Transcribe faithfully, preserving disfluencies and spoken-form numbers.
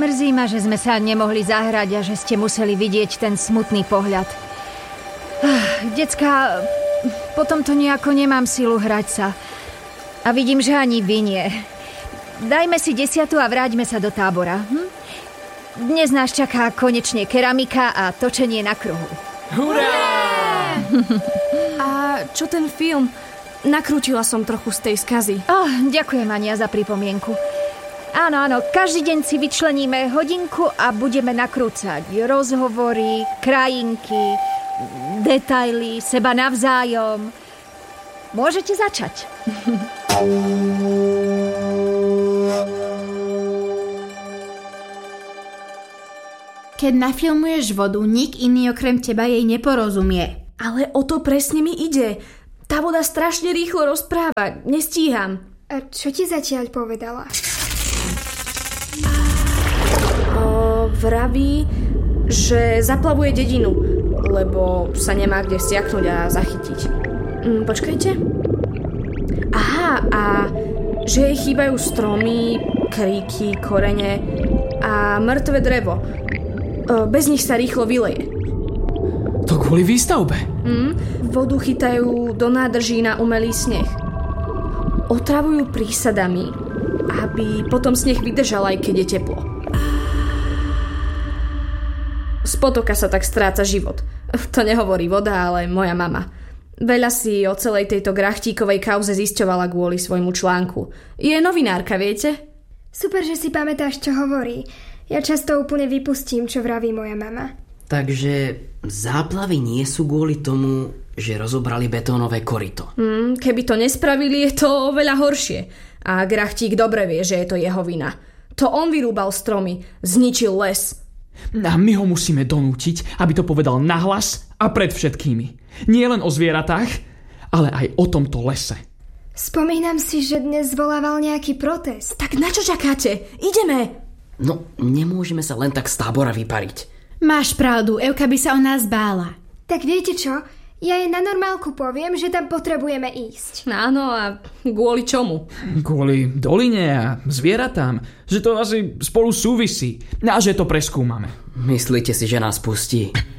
Mrzí ma, že sme sa nemohli zahrať a že ste museli vidieť ten smutný pohľad. Decká, potom to nejako nemám silu hrať sa. A vidím, že ani vy nie. Dajme si desiatu a vráťme sa do tábora. Hm? Dnes nás čaká konečne keramika a točenie na kruhu. Hurá! A čo ten film? Nakrútila som trochu z tej skazy. Oh, ďakujem, Ania, za pripomienku. Áno, áno, každý deň si vyčleníme hodinku a budeme nakrúcať rozhovory, krajinky, detaily, seba navzájom. Môžete začať. Keď nafilmuješ vodu, nik iný okrem teba jej neporozumie. Ale o to presne mi ide. Tá voda strašne rýchlo rozpráva. Nestíham. A čo ti zatiaľ povedala? O, vraví, že zaplavuje dedinu, lebo sa nemá kde stiaknúť a zachytiť. Hm, počkajte. Aha, a že jej chýbajú stromy, kríky, korene a mŕtve drevo. O, bez nich sa rýchlo vyleje. To kvôli výstavbe? Hm, vodu chytajú do nádrží na umelý sneh. Otravujú prísadami, aby potom sneh vydržal, aj keď je teplo. Z potoka sa tak stráca život. To nehovorí voda, ale moja mama. Veľa si o celej tejto grachtíkovej kauze zisťovala kvôli svojmu článku. Je novinárka, viete? Super, že si pamätáš, čo hovorí. Ja často úplne vypustím, čo vraví moja mama. Takže záplavy nie sú kvôli tomu, že rozobrali betónové koryto. Hmm, keby to nespravili, je to oveľa horšie. A grachtík dobre vie, že je to jeho vina. To on vyrúbal stromy, zničil les. A my ho musíme donútiť, aby to povedal nahlas a pred všetkými. Nie len o zvieratách, ale aj o tomto lese. Spomínam si, že dnes zvolával nejaký protest. Tak na čo čakáte? Ideme! No, nemôžeme sa len tak z tábora vypariť. Máš pravdu, Evka by sa o nás bála. Tak viete čo? Ja jej na normálku poviem, že tam potrebujeme ísť. Áno, a kvôli čomu? Kvôli doline a zvieratám. Že to asi spolu súvisí. A že to preskúmame. Myslíte si, že nás pustí?